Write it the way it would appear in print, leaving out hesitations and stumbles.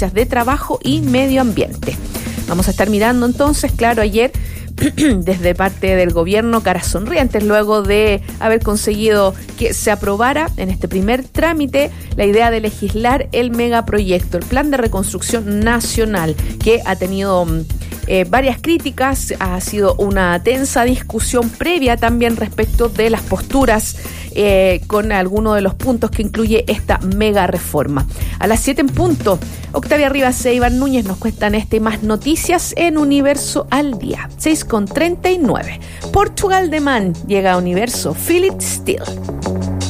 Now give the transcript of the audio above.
fechas de trabajo y medio ambiente. Vamos a estar mirando entonces, claro, ayer desde parte del gobierno caras sonrientes luego de haber conseguido que se aprobara en este primer trámite la idea de legislar el megaproyecto, el Plan de Reconstrucción Nacional, que ha tenido varias críticas, ha sido una tensa discusión previa también respecto de las posturas con algunos de los puntos que incluye esta mega reforma. A las 7 en punto, Octavia Rivas e Iván Núñez nos cuentan y más noticias en Universo al Día. 6:39. Portugal The Man llega a Universo. Feel It Still.